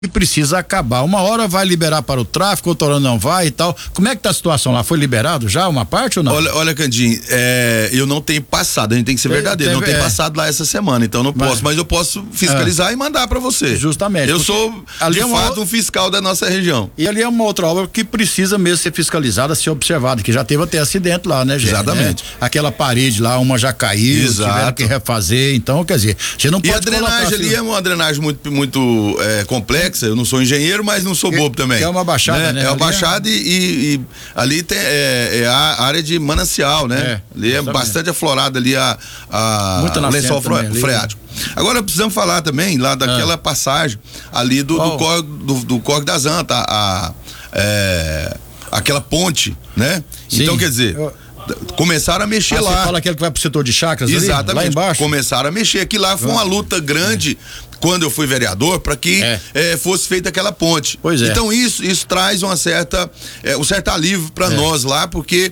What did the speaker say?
que precisa acabar. Uma hora vai liberar para o tráfico, outra hora não vai e tal. Como é que tá a situação lá? Foi liberado já uma parte ou não? Olha, Candinho, eu não tenho passado, a gente tem que ser verdadeiro, não tenho passado lá essa semana, então não posso, mas eu posso fiscalizar e mandar para você. Justamente. Eu sou, de fato, um fiscal da nossa região. E ali é uma outra obra que precisa mesmo ser fiscalizada, ser observada, que já teve até acidente lá, né, gente? Exatamente. Aquela parede lá, uma já caiu, tiveram que refazer, então, quer dizer, você não pode. E a drenagem ali é uma drenagem muito complexa. Eu não sou engenheiro, mas não sou bobo também. É uma baixada, né? É uma baixada e ali tem a área de manancial, né? Ali é bastante aflorada ali o lençol freático. Agora precisamos falar também lá daquela passagem ali do Córrego das Antas, aquela ponte, né? Sim. Então, quer dizer, começaram a mexer lá. Você fala aquele que vai pro setor de chacras? Exatamente. Ali, lá embaixo? Começaram a mexer. Aqui lá foi uma luta grande quando eu fui vereador para que fosse feita aquela ponte. Pois é. Então isso traz um certo alívio para nós lá, porque